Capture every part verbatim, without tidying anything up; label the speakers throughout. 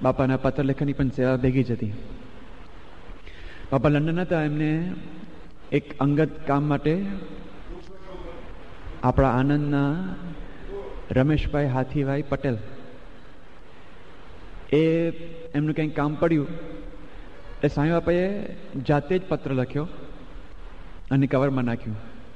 Speaker 1: બાપાના પત્ર લેખનની પણ સેવા ભેગી જ હતી. બાપા લંડન હતા, એમને એક અંગત કામ માટે આપણા આનંદના રમેશભાઈ હાથીભાઈ પટેલ, એ એમનું કંઈક કામ પડ્યું એટલે સ્વામી બાપાએ જાતે જ પત્ર લખ્યો અને કવરમાં નાખ્યું.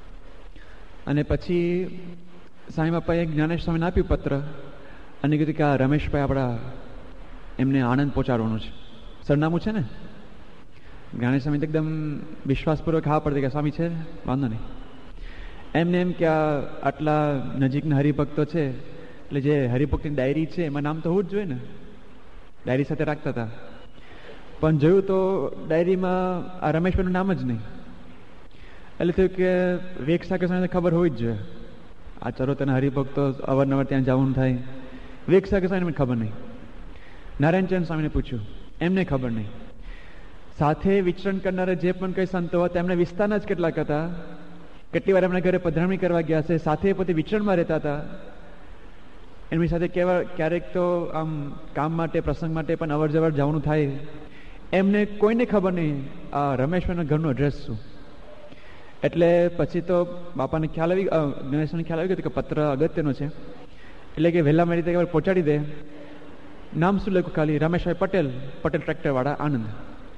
Speaker 1: અને પછી સ્વામી બાપાએ જ્ઞાનેશ સ્વામીને આપ્યું પત્ર અને કીધું કે આ રમેશભાઈ આપણા એમને આનંદ પહોંચાડવાનું છે, સરનામું છે ને. જ્ઞાનેશ સ્વામી એકદમ વિશ્વાસપૂર્વક હા પડતી કે સ્વામી છે, વાંધો નહીં. એમને એમ કે આ આટલા નજીકના હરિભક્તો છે એટલે જે હરિભક્તની ડાયરી છે એમાં નામ તો હોવું જ જોઈએ ને, ડાયરી સાથે રાખતા હતા. પણ જોયું તો ડાયરીમાં આ રમેશભાઈનું નામ જ નહીં. એટલે થયું કે વેગ સાકે સ્વામીને ખબર હોવી જ જોઈએ, આ ચરોતરના હરિભક્તો અવારનવાર ત્યાં જવાનું થાય. વેગ સાકે સ્વામીને ખબર નહીં. નારાયણચંદ સ્વામીને પૂછ્યું, એમને ખબર નહીં. સાથે વિચરણ કરનારા જે પણ કઈ સંતો હતા એમના વિસ્તારના જ કેટલાક હતા. કેટલી વાર એમના ઘરે પધરામણી કરવા ગયા છે, સાથે પોતે વિચરણમાં રહેતા હતા. એમની સાથે કેવા ક્યારેક તો આમ કામ માટે પ્રસંગ માટે પણ અવર જવર જવાનું થાય. એમને કોઈને ખબર નહીં આ રમેશભાઈના ઘરનું એડ્રેસ શું. એટલે પછી તો બાપાને ખ્યાલ આવી, ગણેશને ખ્યાલ આવી ગયો કે પત્ર અગત્યનો છે, એટલે કે વહેલા મારી રીતે પહોંચાડી દે. નામ શું લખ્યું ખાલી, રમેશભાઈ પટેલ, પટેલ ટ્રેક્ટરવાળા આણંદ,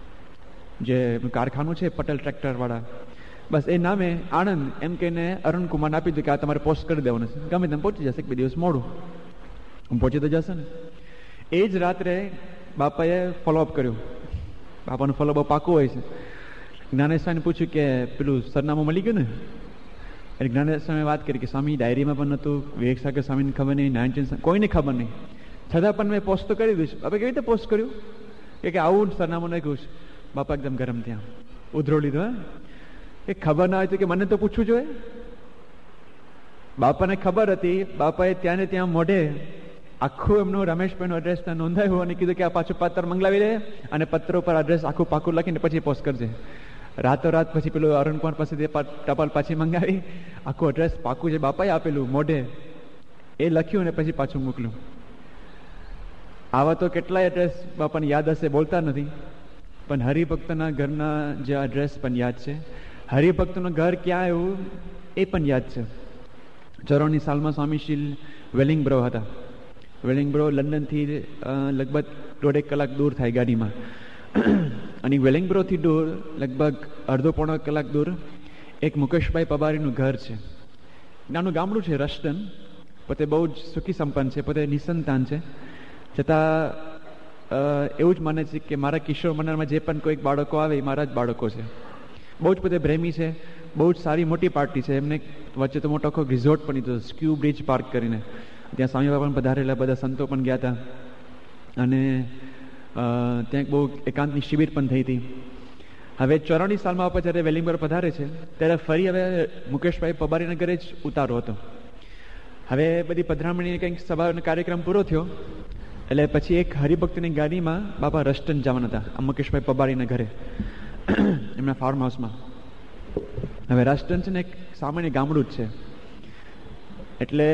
Speaker 1: જે કારખાનું છે પટેલ ટ્રેક્ટરવાળા, બસ એ નામે આણંદ એમ કહીને અરુણ કુમારને આપી દીધું કે આ તમારે પોસ્ટ કરી દેવાનું છે, ગમે તેમ પહોંચી જશે, એક બે દિવસ મોડું પહોંચી તો જશે ને. એ જ રાત્રે બાપાએ ફોલોઅપ કર્યું. બાપાનું ફોલો બહુ પાકું હોય છે. જ્ઞાનેશ સ્વામીને પૂછ્યું કે પેલું સરનામું મળી ગયું ને. એટલે જ્ઞાનેશ સ્વામીએ વાત કરી કે સ્વામી ડાયરીમાં પણ નહોતું, વિવેક સાગર સ્વામીને ખબર નહીં, નારાયણ કોઈને ખબર નહીં, છતાં પણ મેં પોસ્ટ તો કરી દીધું. બાપા કેવી રીતે પોસ્ટ કર્યું કે આવું સરનામું નાખ્યું છે. બાપા એકદમ ગરમ થયા, ઉધરો લીધો. હે એ ખબર ના હોય તો કે મને તો પૂછવું જોઈએ. બાપાને ખબર હતી. બાપાએ ત્યાં ને ત્યાં મોઢે આખું એમનું રમેશભાઈનું એડ્રેસ નોંધાયું અને કીધું કે આ પાછું પત્ર મંગાવી દે અને પત્ર ઉપર એડ્રેસ આખું પાકું લખીને પછી પોસ્ટ કરજે. રાતોરાત પછી પેલું અરુણ કુમાર પાસેથી ટપાલ પાછી મંગાવી, આખું એડ્રેસ પાકું જે બાપાએ આપેલું મોઢે એ લખ્યું અને પછી પાછું મોકલ્યું. આવા તો કેટલાય એડ્રેસ બાપાને યાદ હશે, બોલતા નથી, પણ હરિભક્તના ઘરના જે એડ્રેસ પણ યાદ છે. હરિભક્તનું ઘર ક્યાં આવ્યું એ પણ યાદ છે. ચોરાણું સાલમાં સ્વામીશીલ વેલિંગબ્રો હતા. વેલિંગબ્રો લંડનથી લગભગ દોઢેક કલાક દૂર થાય ગાડીમાં, અને વેલિંગબ્રોથી દૂર લગભગ અડધો પોણો કલાક દૂર એક મુકેશભાઈ પબારીનું ઘર છે. નાનું ગામડું છે રસ્ટન. પોતે બહુ જ સુખી સંપન્ન છે, પોતે નિસંતાન છે, છતાં એવું જ માને છે કે મારા કિશોર મંડળમાં જે પણ કોઈક બાળકો આવે એ મારા જ બાળકો છે. બહુ જ પોતે પ્રેમી છે, બહુ જ સારી મોટી પાર્ટી છે. એમને વચ્ચે તો મોટો આખો રિઝોર્ટ પણ લીધો, સ્ક્યુ બ્રિજ પાર્ક કરીને. ત્યાં સ્વામી બાપા પણ પધારેલા, બધા સંતો પણ ગયા હતા, અને ત્યાં બહુ એકાંતની શિબિર પણ થઈ હતી. હવે ચોરાણું સાલમાં બાપા જ્યારે વેલિંગબ્રો પધારે છે ત્યારે ફરી હવે મુકેશભાઈ પબારીના ઘરે જ ઉતારો હતો. હવે બધી પધરામણી કંઈક સભાનો કાર્યક્રમ પૂરો થયો એટલે પછી એક હરિભક્તની ગાડીમાં બાપા રસ્ટન જવાના હતા, આ મુકેશભાઈ પબારીના ઘરે, એમના ફાર્મ હાઉસમાં. હવે રસ્ટન છે ને એક સામાન્ય ગામડું જ છે. એટલે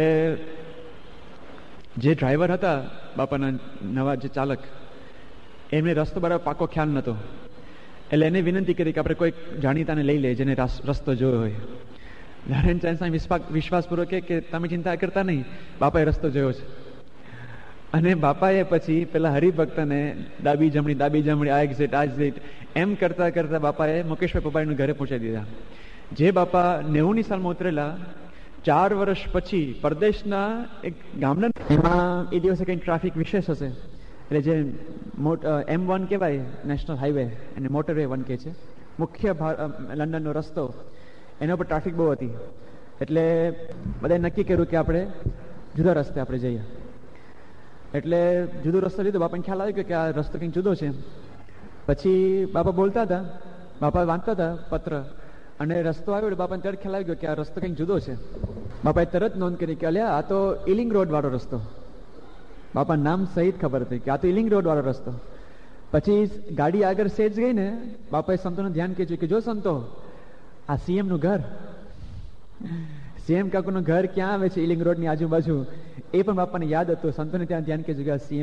Speaker 1: જે ડ્રાઈવર હતા બાપાના નવા જે ચાલક, એમને રસ્તો બરાબર પાકો ખ્યાલ નહોતો. એટલે એને વિનંતી કરી કે આપણે કોઈક જાણીતાને લઈ લે જેને રસ્તો જોયો હોય. નારાયણ ચાંદ વિશ્વાસ વિશ્વાસપૂર્વક કે તમે ચિંતા કરતા નહીં, બાપાએ રસ્તો જોયો છે. અને બાપાએ પછી પેલા હરિભક્તને ડાબી જમણી ડાબી જમણી આ એક્ઝિટ આ એક્ઝિટ એમ કરતા કરતા બાપાએ મુકેશભાઈ પબારીનું ઘરે પહોંચાડી દીધા. જે બાપા નેવુંની સાલમાં ઉતરેલા, ચાર વર્ષ પછી પરદેશના એક ગામના, એમાં એ દિવસે કંઈક ટ્રાફિક વિશેષ હશે, એટલે જે એમ વન કહેવાય નેશનલ હાઈવે, અને મોટરવે વન કહે છે, મુખ્ય લંડનનો રસ્તો, એના પર ટ્રાફિક બહુ હતી. એટલે બધાએ નક્કી કર્યું કે આપણે જુદા રસ્તે આપણે જઈએ. એટલે જુદો રસ્તો લીધો. બાપાને ખ્યાલ આવ્યો કે આ રસ્તો કંઈક જુદો છે. પછી બાપા બોલતા હતા, બાપા વાંચતા હતા પત્ર, અને રસ્તો આવ્યો. બાપાને તરત ખ્યાલ આવી ગયો કે આ રસ્તો કંઈક જુદો છે. બાપાએ તરત નોંધ કરી કે અલ્યા આ તો ઇલિંગ રોડ વાળો રસ્તો. બાપા નામ સહિત ખબર હતી કે આ તો ઇલિંગ રોડ વાળો રસ્તો. પછી ગાડી આગળ સેજ ગઈ ને, બાપાએ સંતોનું ધ્યાન ખેંચ્યું કે જો સંતો, આ સીએમ નું ઘર, સીએમ કાકુનું ઘર ક્યાં આવે છે ઇલિંગ રોડ ની આજુબાજુ, એ પણ બાપાને યાદ હતું. સંતોને ત્યાં ધ્યાન ખેંચ્યું કે આ સીએમ